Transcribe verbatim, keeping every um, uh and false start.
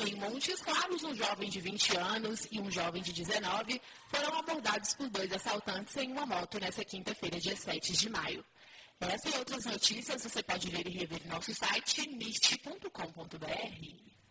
Em Montes Claros, um jovem de vinte anos e um jovem de dezenove foram abordados por dois assaltantes em uma moto nesta quinta-feira, dia sete de maio. Essa e outras notícias você pode ver e rever no nosso site mist ponto com ponto br.